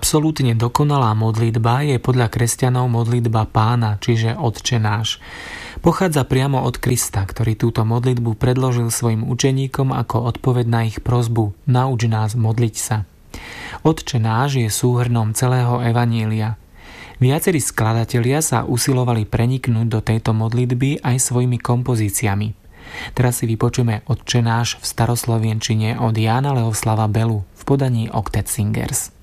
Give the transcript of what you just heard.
absolútne dokonalá modlitba je podľa kresťanov modlitba Pána, čiže Otče náš. Pochádza priamo od Krista, ktorý túto modlitbu predložil svojim učeníkom ako odpoveď na ich prosbu: nauč nás modliť sa. Otče náš je súhrnom celého evanília. Viacerí skladatelia sa usilovali preniknúť do tejto modlitby aj svojimi kompozíciami. Teraz si vypočujeme Otče náš v staroslovenčine od Jána Leoslava Belu v podaní Octet Singers.